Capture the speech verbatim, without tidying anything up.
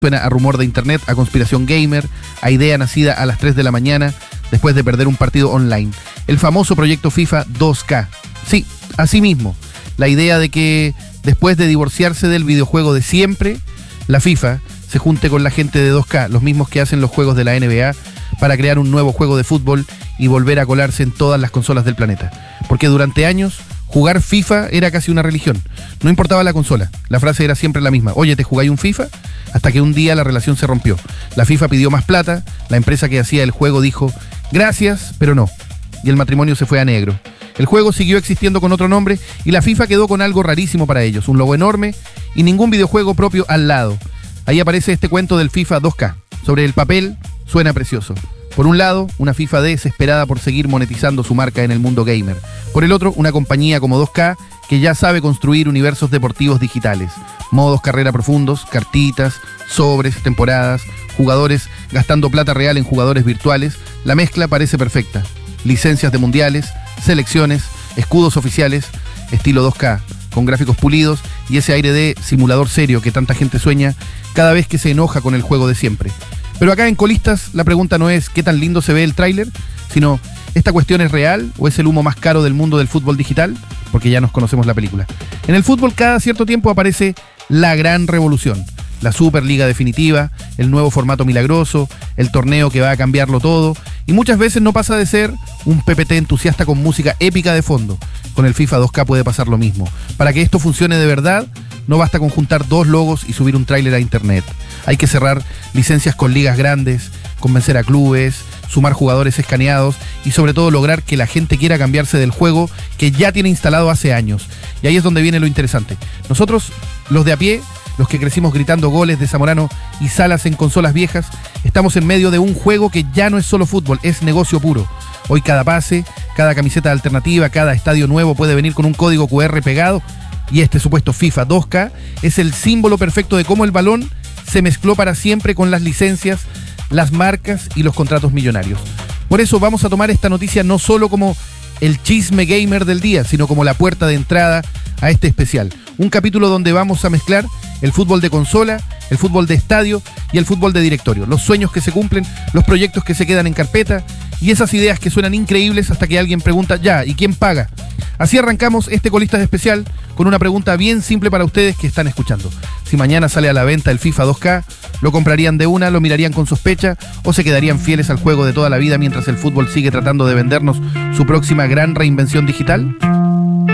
Suena a rumor de internet, a conspiración gamer, a idea nacida a las tres de la mañana después de perder un partido online. El famoso proyecto FIFA dos K. Sí, así mismo. La idea de que después de divorciarse del videojuego de siempre, la FIFA se junte con la gente de dos K, los mismos que hacen los juegos de la N B A, para crear un nuevo juego de fútbol y volver a colarse en todas las consolas del planeta. Porque durante años jugar FIFA era casi una religión. No importaba la consola, la frase era siempre la misma. Oye, ¿te jugáis un FIFA? Hasta que un día la relación se rompió. La FIFA pidió más plata, la empresa que hacía el juego dijo, gracias, pero no. Y el matrimonio se fue a negro. El juego siguió existiendo con otro nombre y la FIFA quedó con algo rarísimo para ellos. Un logo enorme y ningún videojuego propio al lado. Ahí aparece este cuento del FIFA dos K. Sobre el papel suena precioso. Por un lado, una FIFA desesperada por seguir monetizando su marca en el mundo gamer. Por el otro, una compañía como dos K que ya sabe construir universos deportivos digitales. Modos carrera profundos, cartitas, sobres, temporadas, jugadores gastando plata real en jugadores virtuales. La mezcla parece perfecta. Licencias de mundiales, selecciones, escudos oficiales, estilo dos K, con gráficos pulidos y ese aire de simulador serio que tanta gente sueña cada vez que se enoja con el juego de siempre. Pero acá en Colistas la pregunta no es qué tan lindo se ve el tráiler, sino ¿esta cuestión es real o es el humo más caro del mundo del fútbol digital? Porque ya nos conocemos la película. En el fútbol cada cierto tiempo aparece la gran revolución. La Superliga definitiva, el nuevo formato milagroso, el torneo que va a cambiarlo todo. Y muchas veces no pasa de ser un P P T entusiasta con música épica de fondo. Con el FIFA dos K puede pasar lo mismo. Para que esto funcione de verdad, no basta con juntar dos logos y subir un tráiler a internet. Hay que cerrar licencias con ligas grandes, convencer a clubes, sumar jugadores escaneados y sobre todo lograr que la gente quiera cambiarse del juego que ya tiene instalado hace años. Y ahí es donde viene lo interesante. Nosotros, los de a pie, los que crecimos gritando goles de Zamorano y Salas en consolas viejas, estamos en medio de un juego que ya no es solo fútbol, es negocio puro. Hoy cada pase, cada camiseta alternativa, cada estadio nuevo puede venir con un código cu erre pegado y este supuesto FIFA dos K es el símbolo perfecto de cómo el balón se mezcló para siempre con las licencias, las marcas y los contratos millonarios. Por eso vamos a tomar esta noticia no solo como el chisme gamer del día, sino como la puerta de entrada a este especial. Un capítulo donde vamos a mezclar el fútbol de consola, el fútbol de estadio y el fútbol de directorio. Los sueños que se cumplen, los proyectos que se quedan en carpeta y esas ideas que suenan increíbles hasta que alguien pregunta, ya, ¿y quién paga? Así arrancamos este Colistas especial con una pregunta bien simple para ustedes que están escuchando. Si mañana sale a la venta el FIFA dos K, ¿lo comprarían de una, lo mirarían con sospecha o se quedarían fieles al juego de toda la vida mientras el fútbol sigue tratando de vendernos su próxima gran reinvención digital?